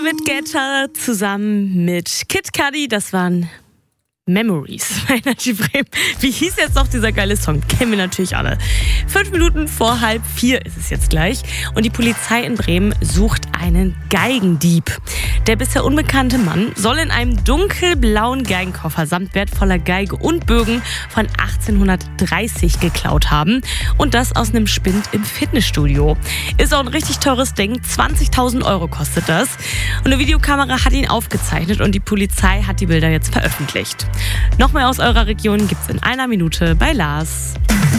Mit Getter zusammen mit Kid Cudi, das waren Memories bei Energy Bremen. Wie hieß jetzt noch dieser geile Song? Kennen wir natürlich alle. 5 Minuten vor 3:30 ist es jetzt gleich. Und die Polizei in Bremen sucht einen Geigendieb. Der bisher unbekannte Mann soll in einem dunkelblauen Geigenkoffer samt wertvoller Geige und Bögen von 1830 geklaut haben. Und das aus einem Spind im Fitnessstudio. Ist auch ein richtig teures Ding. 20.000 € kostet das. Und eine Videokamera hat ihn aufgezeichnet und die Polizei hat die Bilder jetzt veröffentlicht. Noch mehr aus eurer Region gibt's in einer Minute bei Lars.